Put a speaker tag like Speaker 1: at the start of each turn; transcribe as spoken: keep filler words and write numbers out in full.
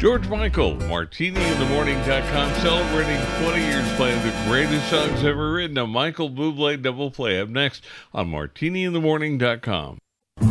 Speaker 1: George Michael, Martini In The Morning dot com, celebrating twenty years playing the greatest songs ever written. A Michael Bublé double play up next on Martini In The Morning dot com.